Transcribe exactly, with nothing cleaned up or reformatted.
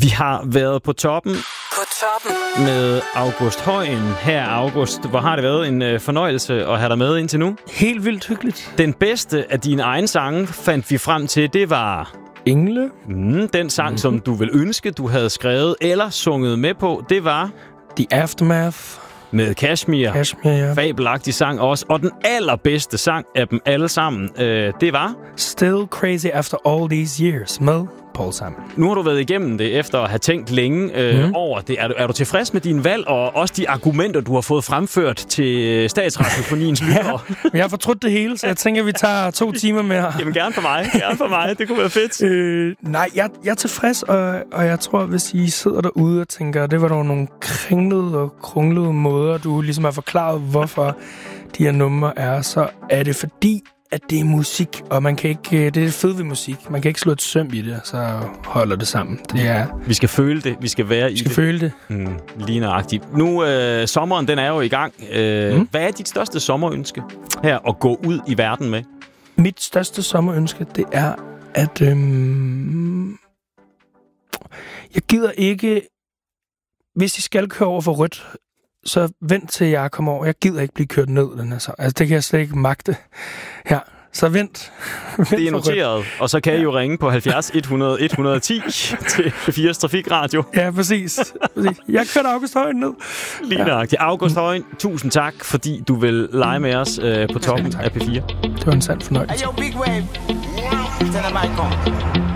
Vi har været på toppen. På toppen. Med August Højen. Her, August, hvor har det været en øh, fornøjelse at have dig med indtil nu? Helt vildt hyggeligt. Den bedste af dine egne sange fandt vi frem til, det var... Engle. Mm, den sang, mm-hmm. som du vil ønske, du havde skrevet eller sunget med på, det var... The Aftermath. Med Kashmir. Kashmir, ja. Fabelagtig sang også. Og den allerbedste sang af dem alle sammen, øh, det var... Still Crazy After All These Years med Paul Simon. Nu har du været igennem det efter at have tænkt længe øh, mm. over det. Er du, er du tilfreds med din valg og også de argumenter, du har fået fremført til Statsradiofoniens lyttere? Ja, jeg har fortrudt det hele, så jeg tænker, vi tager to timer mere. Jamen gerne for mig. Gerne for mig. Det kunne være fedt. Øh, nej, jeg, jeg er tilfreds, og, og jeg tror, hvis I sidder derude og tænker, det var dog nogle kringlede og krunglede måder, du ligesom har forklaret, hvorfor de her numre er, så er det fordi, at det er musik, og man kan ikke, det er det fede ved musik. Man kan ikke slå et søm i det, så holder det sammen. Det er, vi skal føle det, vi skal være vi i skal det. føle det. Mm, lige nøjagtigt. Nu, øh, sommeren, den er jo i gang. Øh, mm. Hvad er dit største sommerønske her at gå ud i verden med? Mit største sommerønske, det er, at øhm, jeg gider ikke, hvis I skal køre over for rødt, så vent til jeg kommer over. Jeg gider ikke blive kørt ned, den her så. Altså, det kan jeg slet ikke magte. Ja, så vent. vent det er noteret, og så kan I jo ringe på halvfjerds et hundrede et hundrede og ti til fire Trafikradio. Ja, præcis. præcis. Jeg kørte August Højen ned. Lige nøjagtigt. August Højen, tusind tak, fordi du vil lege med os øh, på toppen af P fire. Det var en sand fornøjelse. Hey, yo, Big Wave. Tell them I come.